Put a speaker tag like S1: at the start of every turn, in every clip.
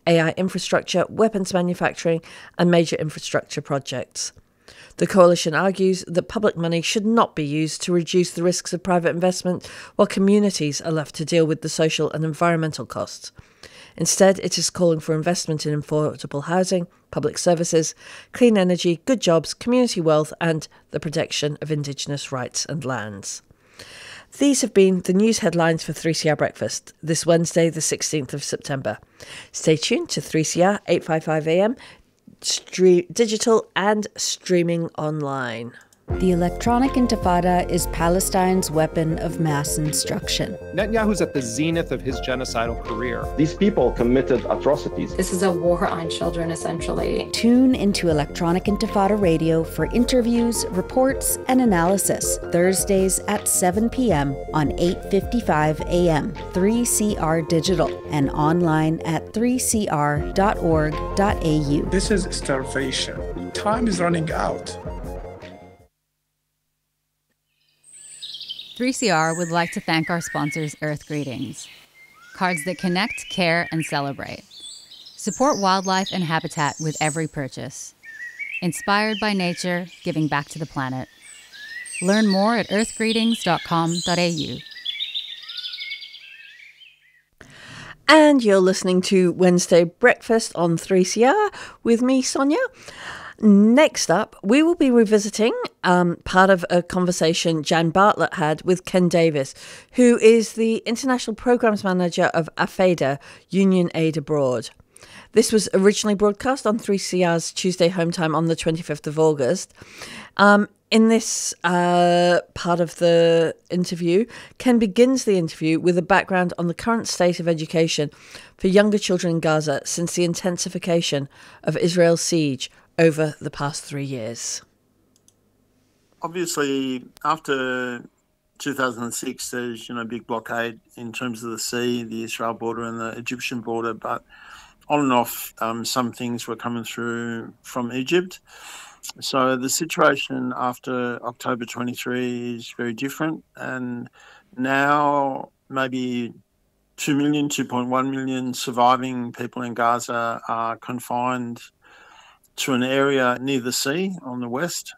S1: AI infrastructure, weapons manufacturing, and major infrastructure projects. The coalition argues that public money should not be used to reduce the risks of private investment, while communities are left to deal with the social and environmental costs. Instead, it is calling for investment in affordable housing, public services, clean energy, good jobs, community wealth, and the protection of Indigenous rights and lands. These have been the news headlines for 3CR Breakfast this Wednesday, the 16th of September. Stay tuned to 3CR 855am, digital and streaming online.
S2: The electronic intifada is Palestine's weapon of mass instruction.
S3: Netanyahu's at the zenith of his genocidal career.
S4: These people committed atrocities.
S5: This is a war on children, essentially.
S2: Tune into Electronic Intifada Radio for interviews, reports, and analysis. Thursdays at 7 p.m. on 8:55 a.m. 3CR Digital and online at 3cr.org.au.
S6: This is starvation. Time is running out.
S7: 3CR would like to thank our sponsors, Earth Greetings. Cards that connect, care, and celebrate. Support wildlife and habitat with every purchase. Inspired by nature, giving back to the planet. Learn more at earthgreetings.com.au.
S1: And you're listening to Wednesday Breakfast on 3CR with me, Sonia. Next up, we will be revisiting part of a conversation Jan Bartlett had with Ken Davis, who is the International Programs Manager of AFEDA, Union Aid Abroad. This was originally broadcast on 3CR's Tuesday home time on the 25th of August. In this part of the interview, Ken begins the interview with a background on the current state of education for younger children in Gaza since the intensification of Israel's siege over the past 3 years.
S8: Obviously, after 2006, there's big blockade in terms of the sea, the Israel border and the Egyptian border, but on and off, some things were coming through from Egypt. So the situation after October 23 is very different, and now maybe 2 million, 2.1 million surviving people in Gaza are confined to an area near the sea on the west.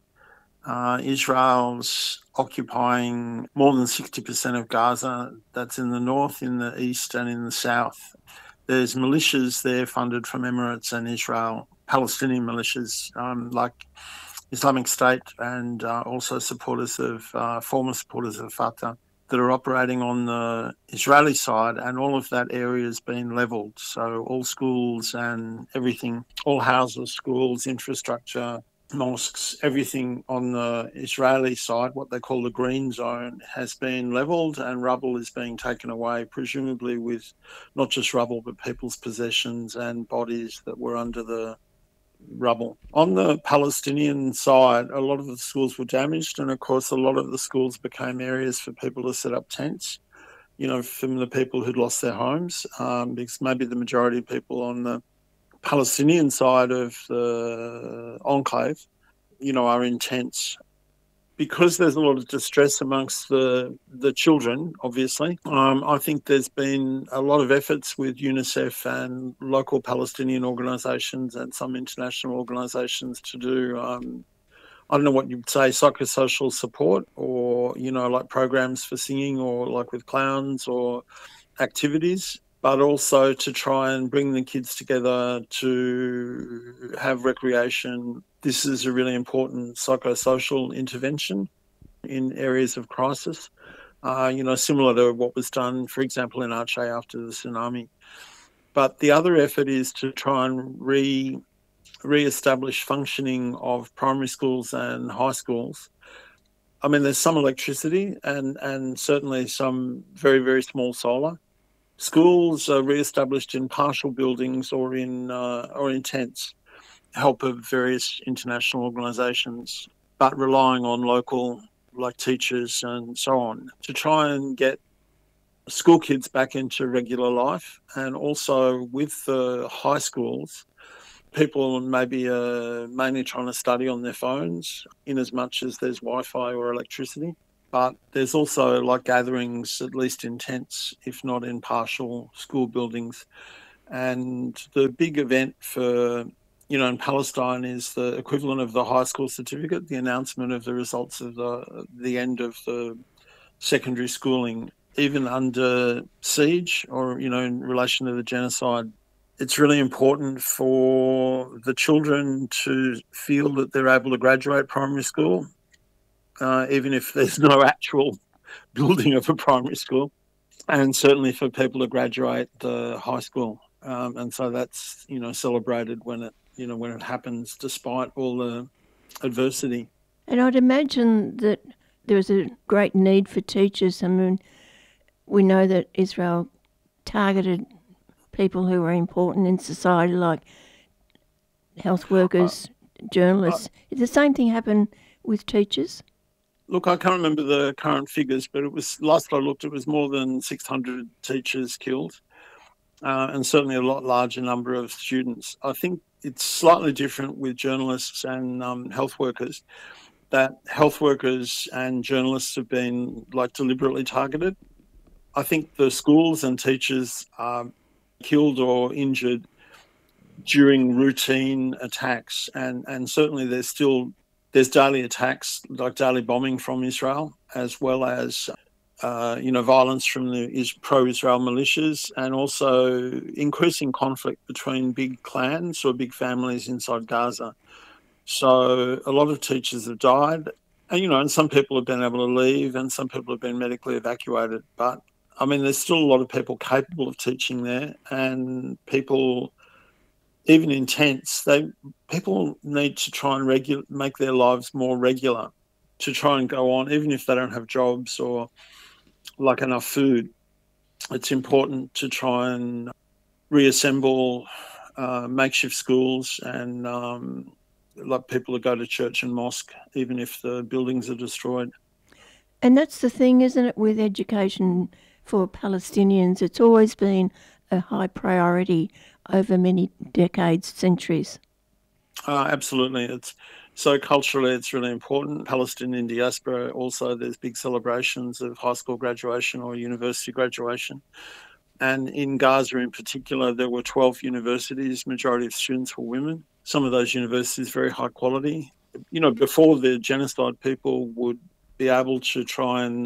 S8: Israel's occupying more than 60% of Gaza. That's in the north, in the east and in the south. There's militias there funded from Emirates and Israel, Palestinian militias like Islamic State and also supporters of, former supporters of Fatah that are operating on the Israeli side, and all of that area has been levelled. So all schools and everything, all houses, schools, infrastructure, mosques, everything on the Israeli side, what they call the green zone, has been levelled, and rubble is being taken away, presumably with not just rubble, but people's possessions and bodies that were under the rubble. On the Palestinian side, a lot of the schools were damaged, and of course a lot of the schools became areas for people to set up tents, from the people who'd lost their homes, because maybe the majority of people on the Palestinian side of the enclave, are in tents. Because there's a lot of distress amongst the children, obviously, I think there's been a lot of efforts with UNICEF and local Palestinian organisations and some international organisations to do, I don't know what you'd say, psychosocial support, or, like programs for singing, or like with clowns or activities, but also to try and bring the kids together to have recreation. This is a really important psychosocial intervention in areas of crisis, similar to what was done, for example, in Aceh after the tsunami. But the other effort is to try and re-establish functioning of primary schools and high schools. I mean, there's some electricity and certainly some very, very small solar. Schools are re-established in partial buildings or in tents, help of various international organisations, but relying on local, like teachers and so on, to try and get school kids back into regular life. And also with the high schools, people maybe are mainly trying to study on their phones, in as much as there's Wi-Fi or electricity. But there's also like gatherings, at least in tents, if not in partial school buildings. And the big event for, in Palestine is the equivalent of the high school certificate, the announcement of the results of the end of the secondary schooling, even under siege or, in relation to the genocide. It's really important for the children to feel that they're able to graduate primary school, even if there's no actual building of a primary school, and certainly for people to graduate the high school. And so that's, celebrated when it happens, despite all the adversity.
S9: And I'd imagine that there was a great need for teachers. I mean, we know that Israel targeted people who were important in society, like health workers, journalists. Did the same thing happen with teachers?
S8: Look, I can't remember the current figures, but it was, last I looked, it was more than 600 teachers killed, and certainly a lot larger number of students. I think it's slightly different with journalists and health workers, that health workers and journalists have been deliberately targeted. I think the schools and teachers are killed or injured during routine attacks, and certainly there's daily attacks, like daily bombing from Israel, as well as violence from the pro-Israel militias, and also increasing conflict between big clans or big families inside Gaza. So a lot of teachers have died, and some people have been able to leave, and some people have been medically evacuated. But I mean, there's still a lot of people capable of teaching there, and people, even in tents, people need to try and make their lives more regular, to try and go on, even if they don't have jobs or enough food. It's important to try and reassemble makeshift schools and people to go to church and mosque, even if the buildings are destroyed.
S9: And that's the thing, isn't it, with education for Palestinians? It's always been a high priority over many decades, centuries.
S8: Absolutely. So culturally, it's really important. Palestinian diaspora, also, there's big celebrations of high school graduation or university graduation. And in Gaza in particular, there were 12 universities. Majority of students were women. Some of those universities very high quality. Before the genocide, people would be able to try and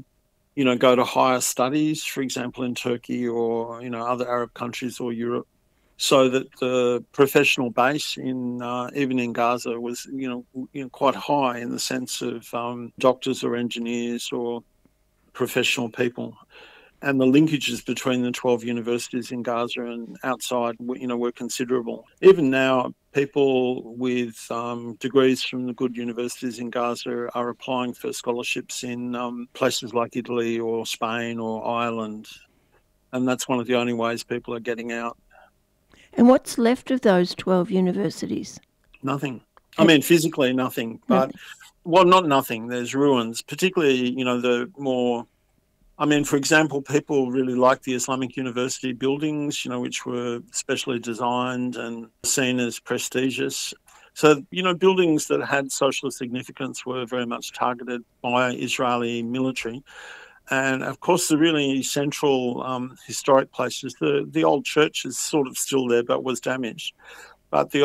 S8: go to higher studies, for example, in Turkey or, other Arab countries or Europe, so that the professional base even in Gaza was, quite high in the sense of doctors or engineers or professional people. And the linkages between the 12 universities in Gaza and outside, were considerable. Even now, people with degrees from the good universities in Gaza are applying for scholarships in places like Italy or Spain or Ireland. And that's one of the only ways people are getting out.
S9: And what's left of those 12 universities?
S8: Nothing. I mean, physically nothing. But, well, not nothing. There's ruins, particularly, the more... I mean, for example, people really like the Islamic University buildings, which were specially designed and seen as prestigious. So, buildings that had social significance were very much targeted by Israeli military. And, of course, the really central historic places, the old church is sort of still there but was damaged. But the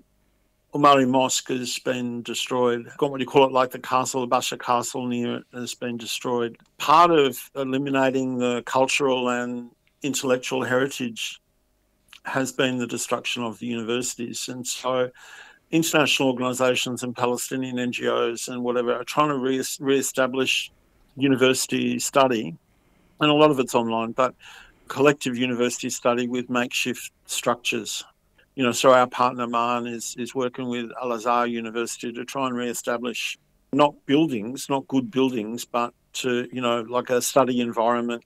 S8: Omari Mosque has been destroyed. Got what you call it, like the castle, the Basha Castle near it has been destroyed. Part of eliminating the cultural and intellectual heritage has been the destruction of the universities. And so international organisations and Palestinian NGOs and whatever are trying to re-establish university study, and a lot of it's online, but collective university study with makeshift structures. So our partner MAN is working with Al-Azhar University to try and re-establish not buildings, not good buildings, but to, like a study environment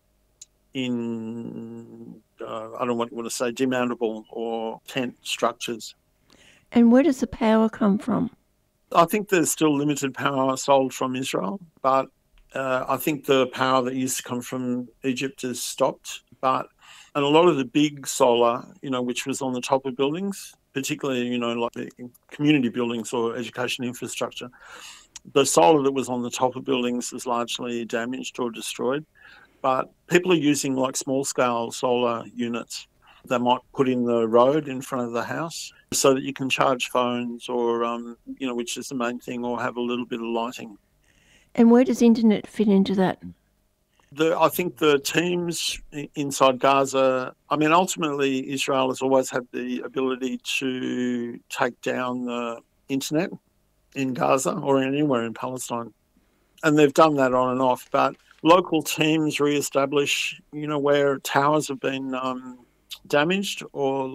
S8: in, I don't want to say demountable or tent structures.
S9: And where does the power come from?
S8: I think there's still limited power sold from Israel, but I think the power that used to come from Egypt has stopped. And a lot of the big solar, which was on the top of buildings, particularly, like the community buildings or education infrastructure, the solar that was on the top of buildings is largely damaged or destroyed. But people are using small-scale solar units. they might put in the road in front of the house so that you can charge phones or, which is the main thing, or have a little bit of lighting.
S9: And where does internet fit into that?
S8: I think the teams inside Gaza, ultimately Israel has always had the ability to take down the internet in Gaza or anywhere in Palestine. And they've done that on and off. But local teams re-establish, where towers have been damaged or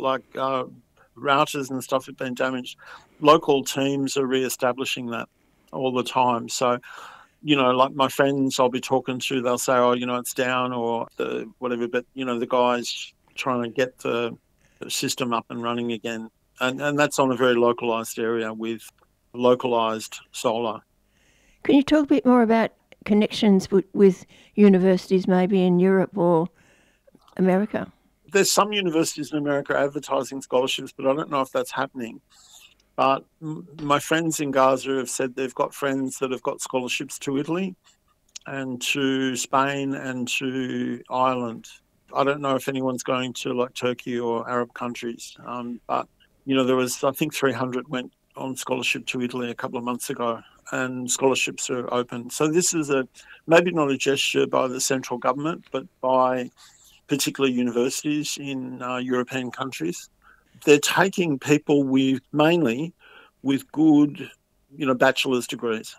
S8: routers and stuff have been damaged. Local teams are re-establishing that all the time. So, like my friends I'll be talking to, they'll say, it's down or whatever. But, the guys trying to get the system up and running again. And that's on a very localised area with localised solar.
S9: Can you talk a bit more about connections with universities maybe in Europe or America?
S8: There's some universities in America advertising scholarships, but I don't know if that's happening. But my friends in Gaza have said they've got friends that have got scholarships to Italy and to Spain and to Ireland. I don't know if anyone's going to Turkey or Arab countries, but there was, I think 300 went on scholarship to Italy a couple of months ago, and scholarships are open. So this is maybe not a gesture by the central government, but by particular universities in European countries. They're taking people mainly with good, bachelor's degrees.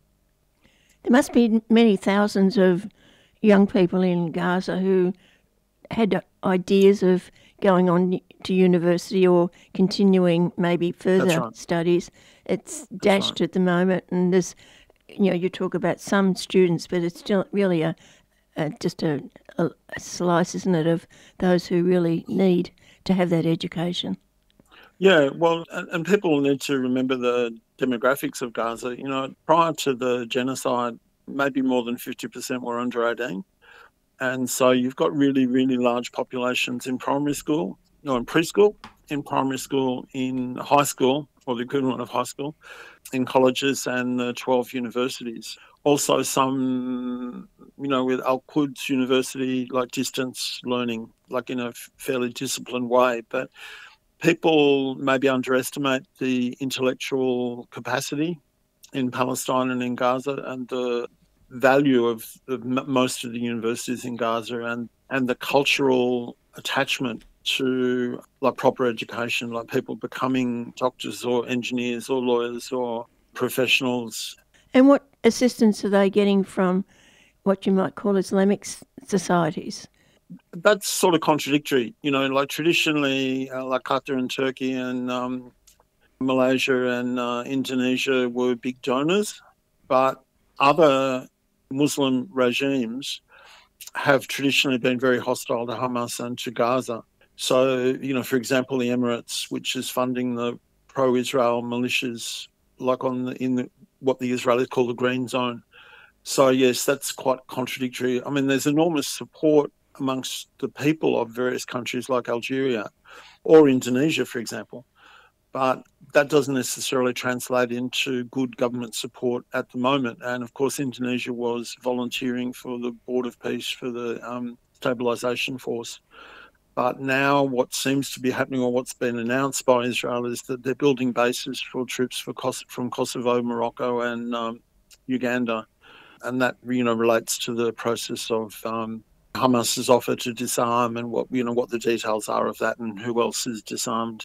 S9: There must be many thousands of young people in Gaza who had ideas of going on to university or continuing maybe further studies. It's dashed at the moment, and there's, you talk about some students, but it's still really just a slice, isn't it, of those who really need to have that education.
S8: Yeah, well, and people need to remember the demographics of Gaza. Prior to the genocide, maybe more than 50% were under 18. And so you've got really, really large populations in primary school, in preschool, in primary school, in high school, or the equivalent of high school, in colleges and 12 universities. Also some, with Al-Quds University, distance learning, in a fairly disciplined way. But people maybe underestimate the intellectual capacity in Palestine and in Gaza and the value of most of the universities in Gaza and the cultural attachment to proper education, people becoming doctors or engineers or lawyers or professionals.
S9: And what assistance are they getting from what you might call Islamic societies?
S8: That's sort of contradictory. Traditionally, Qatar and Turkey and Malaysia and Indonesia were big donors, but other Muslim regimes have traditionally been very hostile to Hamas and to Gaza. So, for example, the Emirates, which is funding the pro-Israel militias, in what the Israelis call the Green Zone. So, yes, that's quite contradictory. There's enormous support amongst the people of various countries like Algeria or Indonesia, for example. But that doesn't necessarily translate into good government support at the moment. And, of course, Indonesia was volunteering for the Board of Peace for the Stabilisation Force. But now what seems to be happening, or what's been announced by Israel, is that they're building bases for troops from Kosovo, Morocco and Uganda. And that, relates to the process of Hamas's offer to disarm and what the details are of that and who else is disarmed.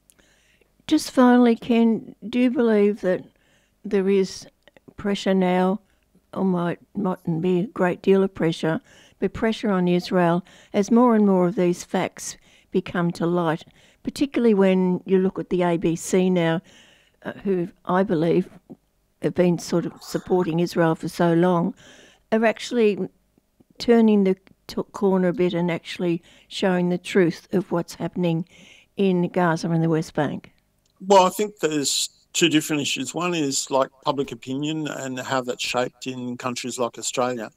S9: Just finally, Ken, do you believe that there is pressure now, or mightn't be a great deal of pressure, but pressure on Israel as more and more of these facts become to light, particularly when you look at the ABC now, who I believe have been sort of supporting Israel for so long, are actually turning the corner a bit and actually showing the truth of what's happening in Gaza and the West Bank?
S8: Well, I think there's two different issues. One is public opinion and how that's shaped in countries like Australia.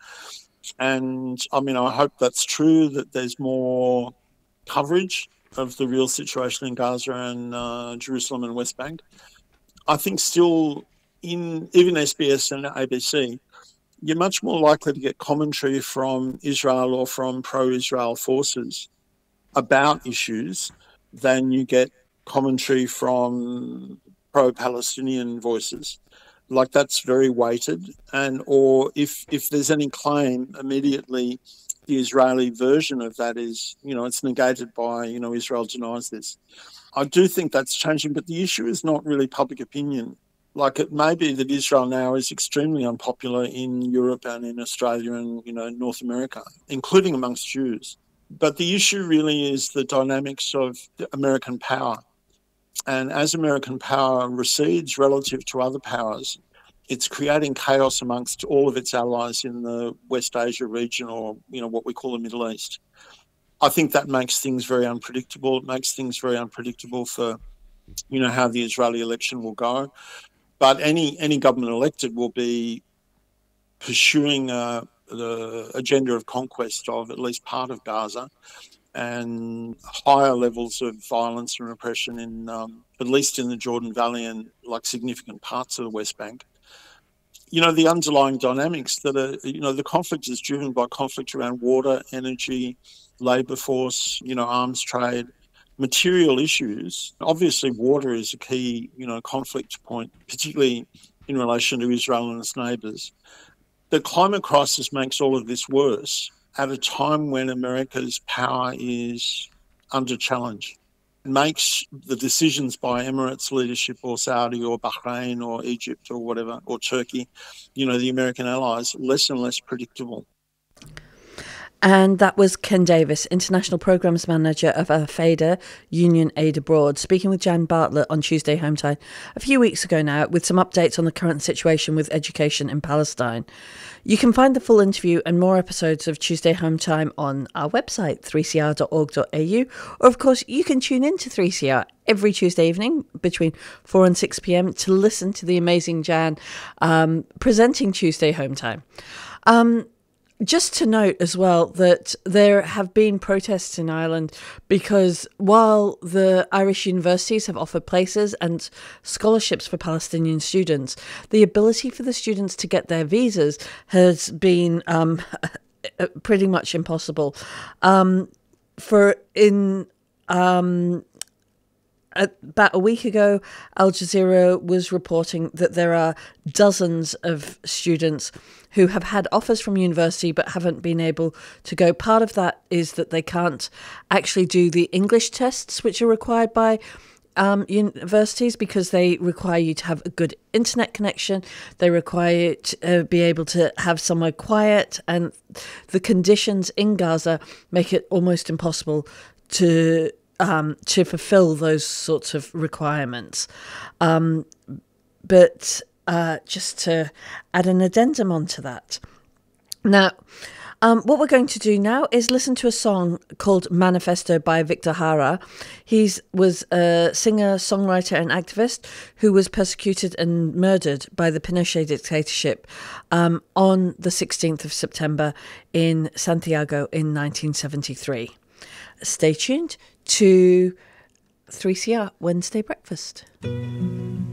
S8: And I hope that's true, that there's more coverage of the real situation in Gaza and Jerusalem and West Bank. I think still in even SBS and ABC, you're much more likely to get commentary from Israel or from pro-Israel forces about issues than you get commentary from pro-Palestinian voices. Like, that's very weighted, or if there's any claim, immediately the Israeli version of that is, it's negated by, Israel denies this. I do think that's changing, but the issue is not really public opinion. Like, it may be that Israel now is extremely unpopular in Europe and in Australia and, North America, including amongst Jews. But the issue really is the dynamics of American power. And as American power recedes relative to other powers, it's creating chaos amongst all of its allies in the West Asia region, or, what we call the Middle East. I think that makes things very unpredictable. It makes things very unpredictable for, how the Israeli election will go. But any government elected will be pursuing the agenda of conquest of at least part of Gaza, and higher levels of violence and repression in, at least in the Jordan Valley and like significant parts of the West Bank. The underlying dynamics that are, the conflict is driven by conflict around water, energy, labour force, arms trade, material issues. Obviously, water is a key, conflict point, particularly in relation to Israel and its neighbours. The climate crisis makes all of this worse at a time when America's power is under challenge. It makes the decisions by Emirates leadership or Saudi or Bahrain or Egypt or whatever, or Turkey, the American allies, less and less predictable.
S1: And that was Ken Davis, International Programmes Manager of AFADA, Union Aid Abroad, speaking with Jan Bartlett on Tuesday Home Time a few weeks ago now, with some updates on the current situation with education in Palestine. You can find the full interview and more episodes of Tuesday Home Time on our website, 3cr.org.au, or of course you can tune in to 3CR every Tuesday evening between 4 and 6 p.m. to listen to the amazing Jan presenting Tuesday Home Time. Just to note as well that there have been protests in Ireland because while the Irish universities have offered places and scholarships for Palestinian students, the ability for the students to get their visas has been pretty much impossible. About a week ago, Al Jazeera was reporting that there are dozens of students who have had offers from university but haven't been able to go. Part of that is that they can't actually do the English tests, which are required by universities, because they require you to have a good internet connection. They require you to be able to have somewhere quiet, and the conditions in Gaza make it almost impossible to fulfill those sorts of requirements. But just to add an addendum onto that. Now, what we're going to do now is listen to a song called Manifesto by Victor Hara. He was a singer, songwriter and activist who was persecuted and murdered by the Pinochet dictatorship on the 16th of September in Santiago in 1973. Stay tuned to 3CR Wednesday Breakfast.